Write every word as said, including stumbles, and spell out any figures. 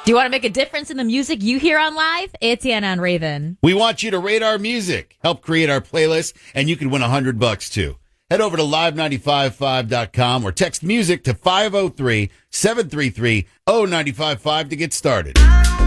Do you want to make a difference in the music you hear on live? It's Anna on Raven. We want you to rate our music, help create our playlist, and you can win one hundred bucks too. Head over to live nine five five dot com or text music to five oh three, seven three three, oh nine five five to get started.